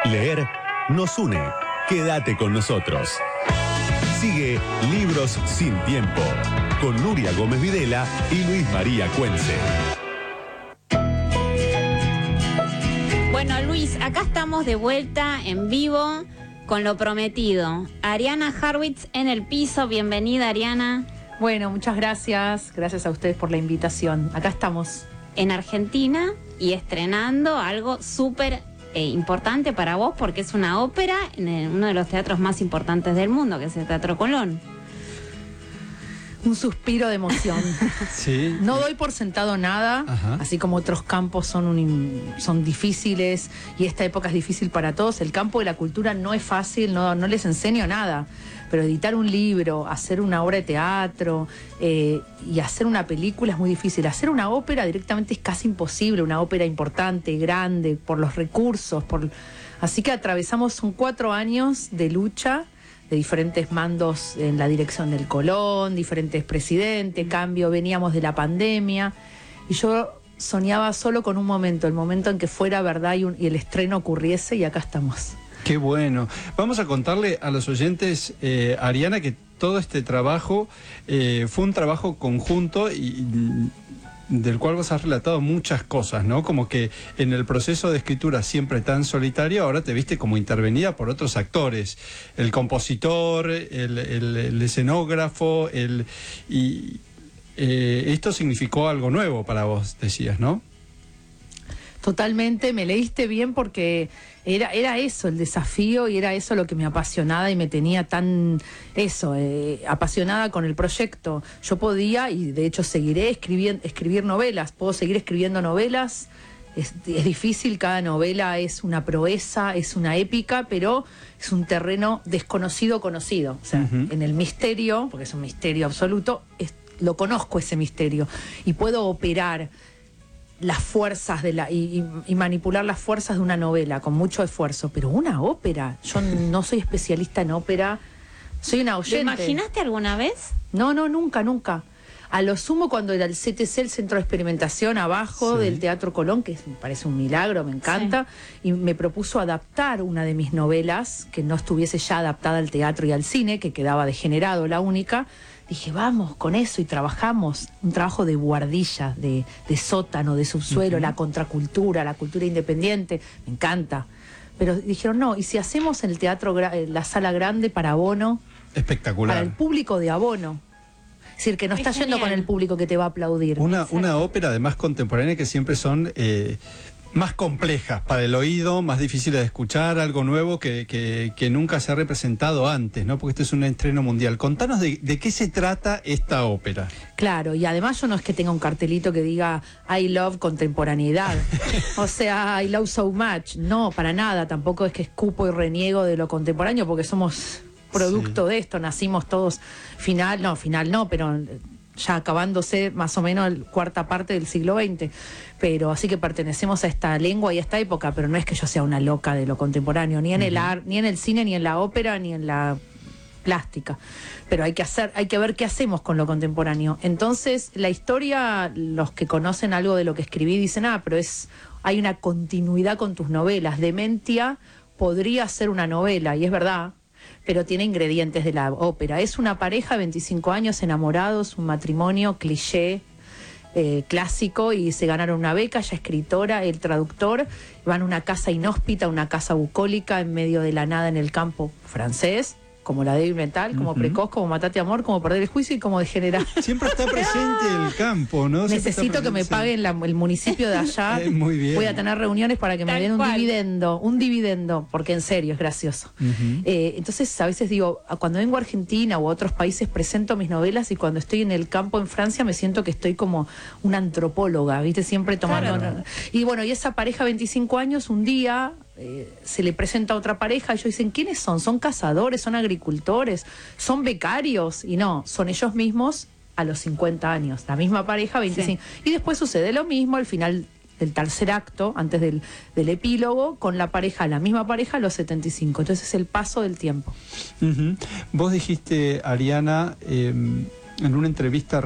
Leer nos une. Quédate con nosotros. Sigue Libros sin Tiempo con Nuria Gómez Videla y Luis María Cuenze. Bueno, Luis, acá estamos de vuelta en vivo con lo prometido. Ariana Harwitz en el piso. Bienvenida, Ariana. Bueno, muchas gracias. Gracias a ustedes por la invitación. Acá estamos. En Argentina y estrenando algo súper importante para vos, porque es una ópera en uno de los teatros más importantes del mundo, que es el Teatro Colón. Un suspiro de emoción. Sí. No doy por sentado nada. Ajá. Así como otros campos son difíciles, y esta época es difícil para todos. El campo de la cultura no es fácil, no les enseño nada. Pero editar un libro, hacer una obra de teatro y hacer una película es muy difícil. Hacer una ópera directamente es casi imposible, una ópera importante, grande, por los recursos. Así que son 4 años de lucha, de diferentes mandos en la dirección del Colón, diferentes presidentes, cambio, veníamos de la pandemia, y yo soñaba solo con un momento, el momento en que fuera verdad y el estreno ocurriese, y acá estamos. Qué bueno. Vamos a contarle a los oyentes, Ariana, que todo este trabajo fue un trabajo conjunto y del cual vos has relatado muchas cosas, ¿no? Como que en el proceso de escritura siempre tan solitario, ahora te viste como intervenida por otros actores, el compositor, el escenógrafo, esto significó algo nuevo para vos, decías, ¿no? Totalmente, me leíste bien, porque era eso el desafío, y era eso lo que me apasionaba y me tenía tan apasionada con el proyecto. Yo podía, y de hecho seguiré escribir novelas, puedo seguir escribiendo novelas. Es difícil, cada novela es una proeza, es una épica, pero es un terreno desconocido conocido. O sea, en el misterio, porque es un misterio absoluto, lo conozco, ese misterio, y puedo operar las fuerzas y manipular las fuerzas de una novela con mucho esfuerzo. Pero una ópera, yo no soy especialista en ópera, soy una oyente. ¿Lo imaginaste alguna vez? No, nunca. A lo sumo cuando era el CTC, el Centro de Experimentación, abajo del Teatro Colón, que me parece un milagro, me encanta, y me propuso adaptar una de mis novelas, que no estuviese ya adaptada al teatro y al cine, que quedaba degenerado la única. Dije, vamos con eso, y trabajamos un trabajo de buhardilla, de sótano, de subsuelo, la contracultura, la cultura independiente, me encanta. Pero dijeron, no, ¿y si hacemos en el teatro, la sala grande para abono? Espectacular. Para el público de abono. Es decir, que no está yendo con el público que te va a aplaudir. Una ópera además contemporánea, que siempre son más complejas para el oído, más difíciles de escuchar, algo nuevo que nunca se ha representado antes, ¿no? Porque este es un estreno mundial. Contanos de qué se trata esta ópera. Claro, y además yo no es que tenga un cartelito que diga I love contemporaneidad, o sea, I love so much. No, para nada, tampoco es que escupo y reniego de lo contemporáneo, porque somos producto de esto, nacimos todos final no, pero ya acabándose más o menos la cuarta parte del siglo XX, pero así que pertenecemos a esta lengua y a esta época. Pero no es que yo sea una loca de lo contemporáneo, ni en el ni en el cine, ni en la ópera, ni en la plástica, pero hay que ver qué hacemos con lo contemporáneo. Entonces, la historia, los que conocen algo de lo que escribí dicen, pero hay una continuidad con tus novelas. Dementia podría ser una novela, y es verdad, pero tiene ingredientes de la ópera. Es una pareja, 25 años, enamorados, un matrimonio cliché, clásico, y se ganaron una beca, ella escritora, el traductor, van a una casa inhóspita, una casa bucólica en medio de la nada en el campo francés, como La débil mental, como Precoz, como Matate amor, como Perder el juicio y como Degenerar. Siempre está presente el campo, ¿no? Necesito que me paguen el municipio de allá. Muy bien. Voy a tener reuniones para que me den un dividendo, porque en serio es gracioso. Entonces a veces digo, cuando vengo a Argentina o a otros países presento mis novelas, y cuando estoy en el campo en Francia me siento que estoy como una antropóloga, ¿viste? Siempre tomando... Claro. Y bueno, y esa pareja, 25 años, un día... se le presenta a otra pareja, y ellos dicen, ¿quiénes son? ¿Son cazadores? ¿Son agricultores? ¿Son becarios? Y no, son ellos mismos a los 50 años, la misma pareja, 25. Y después sucede lo mismo al final del tercer acto, antes del epílogo, con la misma pareja a los 75. Entonces es el paso del tiempo. Vos dijiste, Ariana, en una entrevista